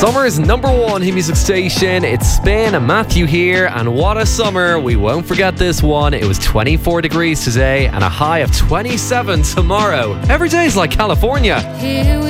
Summer's number one hit music station. It's Spin and Matthew here, and what a summer. We won't forget this one. It was 24 degrees today and a high of 27 tomorrow. Every day is like California. Here we